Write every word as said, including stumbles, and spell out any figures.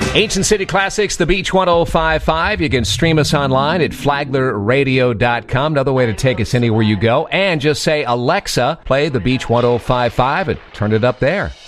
Ancient City Classics, The Beach one oh five point five. You can stream us online at flagler radio dot com. Another way to take us anywhere you go. And just say, Alexa, play The Beach one oh five point five and turn it up there.